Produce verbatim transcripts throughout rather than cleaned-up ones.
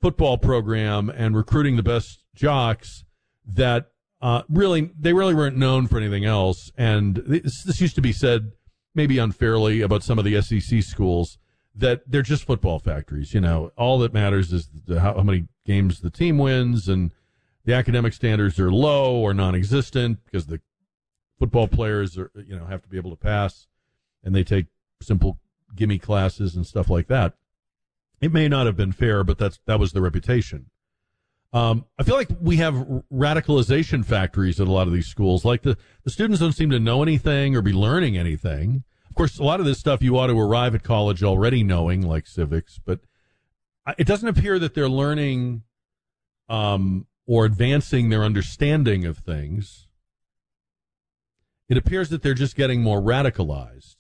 football program and recruiting the best jocks that uh, really, they really weren't known for anything else. And this, this used to be said, maybe unfairly, about some of the S E C schools, that they're just football factories. You know, all that matters is the, how, how many games the team wins, and the academic standards are low or non-existent because the football players are, you know, have to be able to pass, and they take simple gimme classes and stuff like that. It may not have been fair, but that's that was the reputation. Um, I feel like we have radicalization factories at a lot of these schools. Like the, the students don't seem to know anything or be learning anything. Of course, a lot of this stuff you ought to arrive at college already knowing, like civics, but it doesn't appear that they're learning um, or advancing their understanding of things. It appears that they're just getting more radicalized.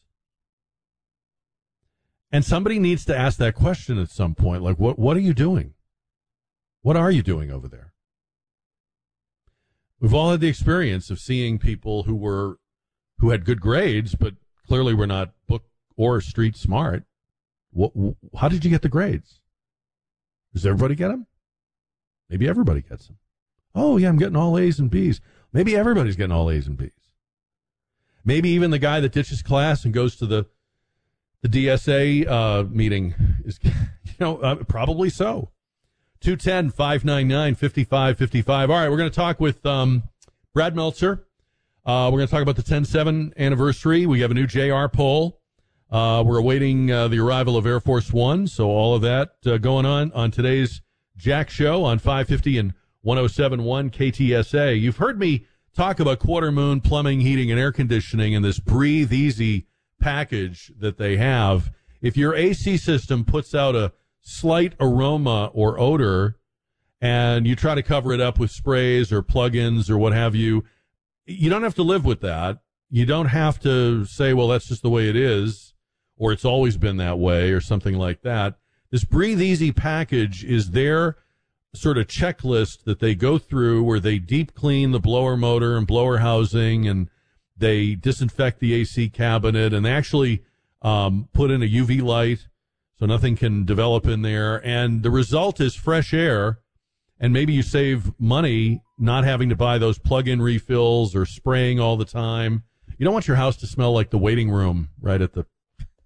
And somebody needs to ask that question at some point, like, what, what are you doing? What are you doing over there? We've all had the experience of seeing people who were, who had good grades, but clearly were not book or street smart. What, how did you get the grades? Does everybody get them? Maybe everybody gets them. Oh, yeah, I'm getting all A's and B's. Maybe everybody's getting all A's and B's. Maybe even the guy that ditches class and goes to the the D S A uh, meeting is, you know, uh, probably so. two one zero, five nine nine, five five five five. All right, we're going to talk with um, Brad Meltzer. Uh, we're going to talk about the ten seven anniversary. We have a new J R poll. Uh, we're awaiting uh, the arrival of Air Force One, so all of that uh, going on on today's Jack Show on five fifty and one oh seven point one K T S A. You've heard me talk about Quarter Moon Plumbing, Heating, and Air Conditioning and this Breathe Easy package that they have. If your A C system puts out a slight aroma or odor and you try to cover it up with sprays or plug-ins or what have you, you don't have to live with that. You don't have to say, well, that's just the way it is, or it's always been that way, or something like that. This Breathe Easy package is their sort of checklist that they go through where they deep clean the blower motor and blower housing, and they disinfect the A C cabinet, and they actually um, put in a U V light so nothing can develop in there. And the result is fresh air, and maybe you save money not having to buy those plug-in refills or spraying all the time. You don't want your house to smell like the waiting room right at the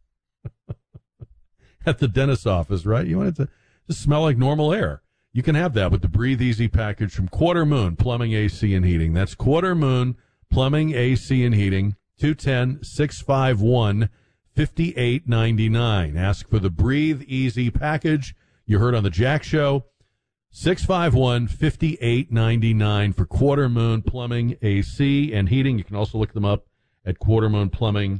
at the dentist's office, right? You want it to just smell like normal air. You can have that with the Breathe Easy package from Quarter Moon Plumbing, A C, and Heating. That's Quarter Moon Plumbing, A C, and Heating, two one zero, six five one, five eight nine nine. Ask for the Breathe Easy package you heard on the Jack Show. six five one, five eight nine nine for Quarter Moon Plumbing, A C, and Heating. You can also look them up at quarter moon plumbing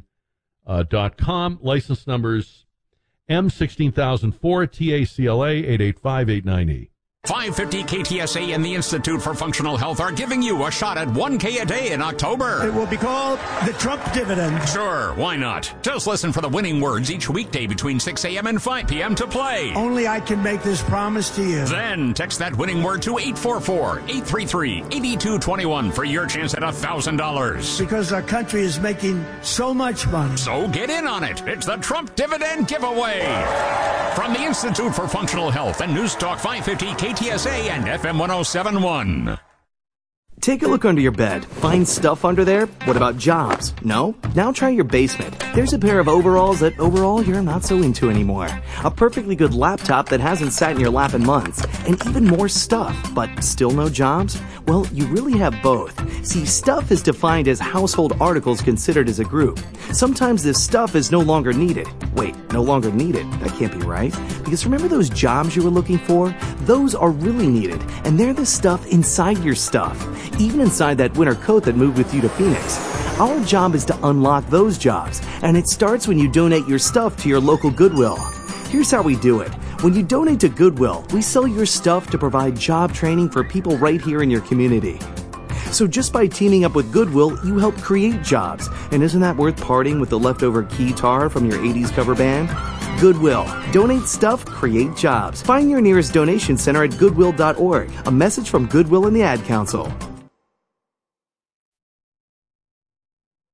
dot com. License numbers M one six zero zero four, T A C L A eight eight five eight nine E. five fifty K T S A and the Institute for Functional Health are giving you a shot at one K a day in October. It will be called the Trump dividend. Sure, why not? Just listen for the winning words each weekday between six a.m. and five p.m. to play. Only I can make this promise to you. Then text that winning word to eight four four, eight three three, eight two two one for your chance at one thousand dollars. Because our country is making so much money. So get in on it. It's the Trump dividend giveaway. From the Institute for Functional Health and News Talk five fifty K T S A and F M one oh seven point one. Take a look under your bed. Find stuff under there? What about jobs? No? Now try your basement. There's a pair of overalls that overall you're not so into anymore. A perfectly good laptop that hasn't sat in your lap in months. And even more stuff, but still no jobs? Well, you really have both. See, stuff is defined as household articles considered as a group. Sometimes this stuff is no longer needed. Wait, no longer needed? That can't be right. Because remember those jobs you were looking for? Those are really needed. And they're the stuff inside your stuff. Even inside that winter coat that moved with you to Phoenix. Our job is to unlock those jobs, and it starts when you donate your stuff to your local Goodwill. Here's how we do it. When you donate to Goodwill, we sell your stuff to provide job training for people right here in your community. So just by teaming up with Goodwill, you help create jobs. And isn't that worth parting with the leftover keytar from your eighties cover band? Goodwill. Donate stuff, create jobs. Find your nearest donation center at goodwill dot org. A message from Goodwill and the Ad Council.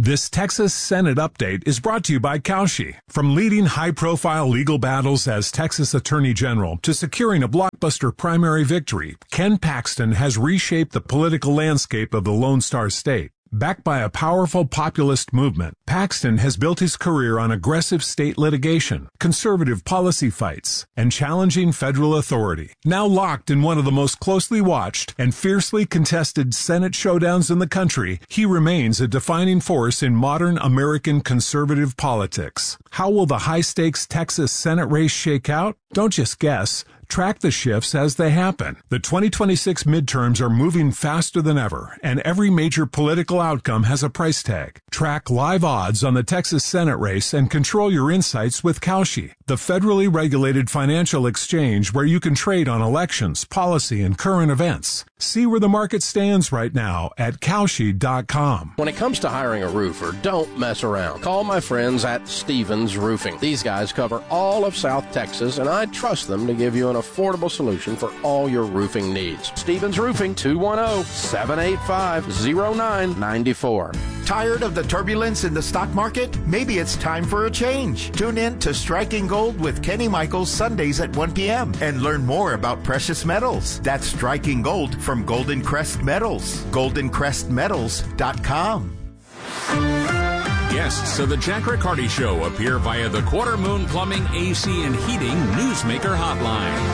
This Texas Senate update is brought to you by Kalshi. From leading high-profile legal battles as Texas Attorney General to securing a blockbuster primary victory, Ken Paxton has reshaped the political landscape of the Lone Star State. Backed by a powerful populist movement, Paxton has built his career on aggressive state litigation, conservative policy fights, and challenging federal authority. Now locked in one of the most closely watched and fiercely contested Senate showdowns in the country, he remains a defining force in modern American conservative politics. How will the high-stakes Texas Senate race shake out? Don't just guess. Track the shifts as they happen. The twenty twenty-six midterms are moving faster than ever, and every major political outcome has a price tag. Track live odds on the Texas Senate race and control your insights with Kalshi, the federally regulated financial exchange where you can trade on elections, policy, and current events. See where the market stands right now at Kalshi dot com. When it comes to hiring a roofer, don't mess around. Call my friends at Stevens Roofing. These guys cover all of South Texas, and I trust them to give you an affordable solution for all your roofing needs. Stevens Roofing, two one zero, seven eight five, zero nine nine four. Tired of the turbulence in the stock market? Maybe it's time for a change. Tune in to Striking Gold with Kenny Michaels Sundays at one p.m. and learn more about precious metals. That's Striking Gold from Golden Crest Metals. golden crest metals dot com. Guests of the Jack Riccardi Show appear via the Quarter Moon Plumbing, A C, and Heating Newsmaker Hotline.